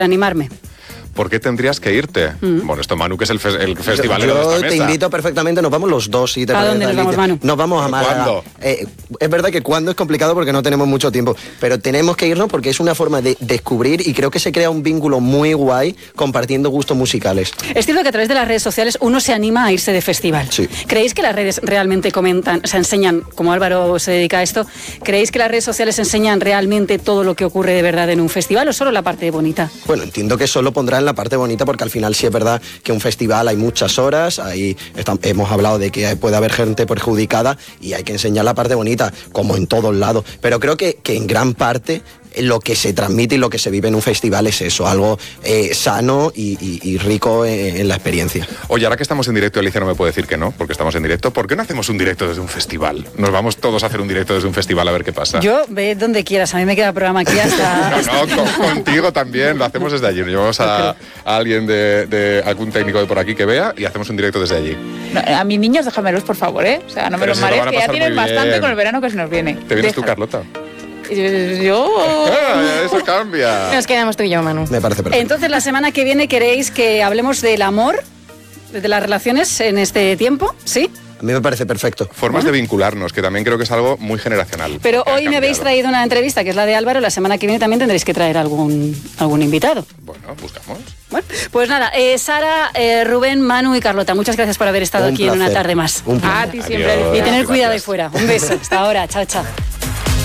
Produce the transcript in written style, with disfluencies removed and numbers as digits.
animarme. ¿Por qué tendrías que irte? Bueno, esto Manu, que es el festivalero de esta mesa. Yo te invito perfectamente, nos vamos los dos. Si te ¿A dónde nos vamos, Manu? Nos vamos a Málaga. ¿Cuándo? Es verdad que cuándo es complicado porque no tenemos mucho tiempo, pero tenemos que irnos porque es una forma de descubrir y creo que se crea un vínculo muy guay compartiendo gustos musicales. Es cierto que a través de las redes sociales uno se anima a irse de festival. Sí. ¿Creéis que las redes realmente comentan, o sea, enseñan, como Álvaro se dedica a esto, ¿creéis que las redes sociales enseñan realmente todo lo que ocurre de verdad en un festival o solo la parte bonita? Bueno, entiendo que solo pondrán la parte bonita porque al final sí es verdad que un festival hay muchas horas, hemos hablado de que puede haber gente perjudicada y hay que enseñar la parte bonita, como en todos lados. Pero creo que en gran parte lo que se transmite y lo que se vive en un festival es eso, algo sano y rico en la experiencia. Oye, ahora que estamos en directo, Alicia no me puede decir que no, porque estamos en directo. ¿Por qué no hacemos un directo desde un festival? Nos vamos todos a hacer un directo desde un festival a ver qué pasa. Yo, ve donde quieras, a mí me queda programa aquí hasta... Contigo también, lo hacemos desde allí. Nos llevamos a alguien de algún técnico de por aquí que vea y hacemos un directo desde allí. No, a mis niños déjamelos, por favor, ¿eh? O sea, no me los marees, que ya tienen bastante con el verano que se nos viene. ¿Te vienes tú, Carlota? Yo... Eso cambia. Nos quedamos tú y yo, Manu. Me parece perfecto. Entonces, la semana que viene, ¿queréis que hablemos del amor, de las relaciones en este tiempo? ¿Sí? A mí me parece perfecto. Formas de vincularnos, que también creo que es algo muy generacional. Pero hoy me habéis traído una entrevista, que es la de Álvaro. La semana que viene también tendréis que traer algún invitado. Bueno, buscamos. Bueno, pues nada, Sara, Rubén, Manu y Carlota, muchas gracias por haber estado aquí en una tarde más. Un placer. A ti siempre. Adiós. Y tener Gracias. cuidado ahí fuera. Un beso. Hasta ahora. Chao, chao.